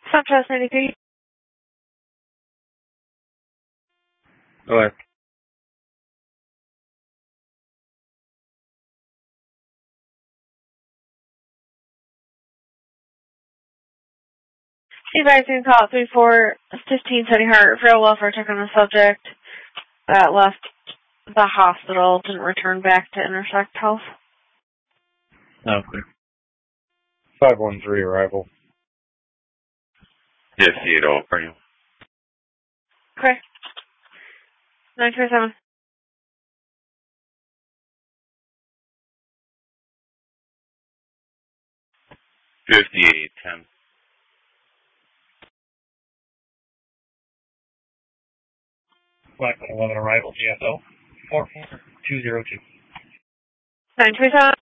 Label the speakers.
Speaker 1: Suntrust 93.
Speaker 2: Go ahead.
Speaker 1: You guys can call 3415 Sunny Heart for a welfare check on the subject that left the hospital, didn't return back to Intersect Health.
Speaker 2: Okay. 513 arrival.
Speaker 3: Yes, see it all for you.
Speaker 1: Okay. 927. $58.10.
Speaker 2: Black 11 arrival, GSO 44202.
Speaker 1: 927.